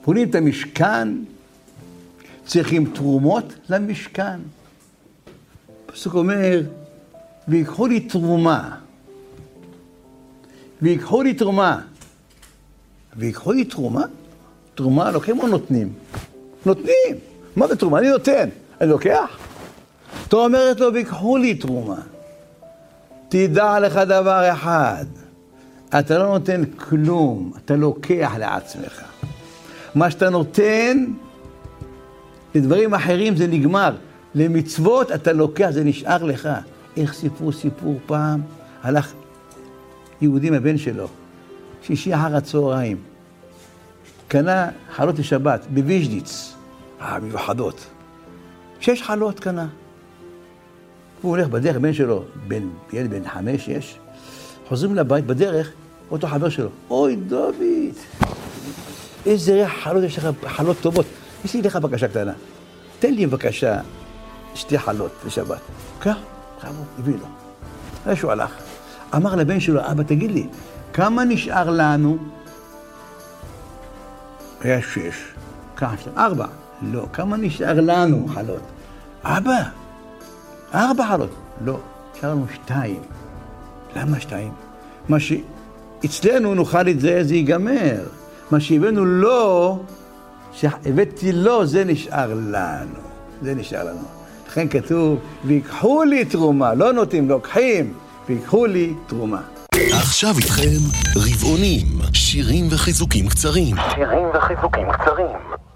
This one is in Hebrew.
בונים את המשכן, צריכים תרומות למשכן. הפסוק אומר, ויקחו לי תרומה. ויקחו לי תרומה. ויקחו לי תרומה? תרומה לוקחים או נותנים? נותנים. מה זה תרומה? אני נותן. אני לוקח? תורה אומרת לו, ויקחו לי תרומה. תדע לך דבר אחד. אתה לא נותן כלום. אתה לוקח לעצמך. מה שאתה נותן, לדברים אחרים זה נגמר. למצוות אתה לוקח, זה נשאר לך. איך סיפור פעם? הלך יהודי מהבן שלו, שישי אחר הצהריים. קנה חלות לשבת בוויז'ניץ, מיוחדות. 6 חלות קנה. הוא הולך בדרך, בן שלו, ילד בן 5-6, חוזרים לבית בדרך, אותו חבר שלו. אוי דוד, איזה ריח חלות, יש לך חלות טובות. יש לי לך בקשה קטנה. תן לי בבקשה 2 חלות לשבת. כך, חבות, הביא לו. אחרי שהוא הלך. אמר לבן שלו, אבא תגיד לי, כמה נשאר לנו? היה 6. כמה? 4. לא, כמה נשאר לנו חלות? אבא, 4 חלות. לא, נשאר לנו 2. למה 2? מה שאצלנו נאכל את זה, זה ייגמר. מה שהבאנו לו, שהבאתי לו, זה נשאר לנו. זה נשאר לנו. לכן כתוב, ויקחו לי תרומה, לא נותנים, לוקחים, ויקחו לי תרומה. עכשיו איתכם רבעונים, שירים וחיזוקים קצרים.